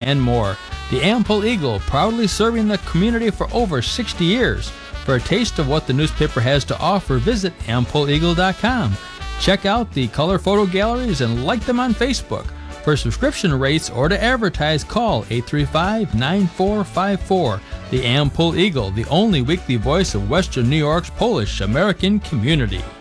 and more. The Am-Pole Eagle, proudly serving the community for over 60 years. For a taste of what the newspaper has to offer, visit ampoleeagle.com. Check out the color photo galleries and like them on Facebook. For subscription rates or to advertise, call 835-9454. The Am-Pole Eagle, the only weekly voice of Western New York's Polish American community.